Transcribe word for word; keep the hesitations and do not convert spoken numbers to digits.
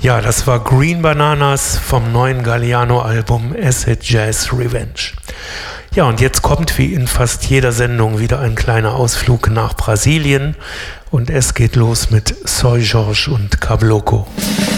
Ja, das war Green Bananas vom neuen Galliano-Album Acid Jazz Revenge. Ja, und jetzt kommt wie in fast jeder Sendung wieder ein kleiner Ausflug nach Brasilien und es geht los mit Soy Jorge und Cabloco.